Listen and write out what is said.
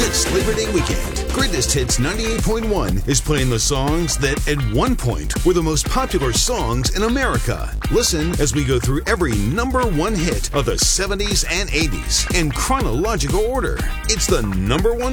this Labor Day weekend, Greatest Hits 98.1 is playing the songs that at one point were the most popular songs in America. Listen as we go through every number one hit of the 70s and 80s in chronological order. It's the number one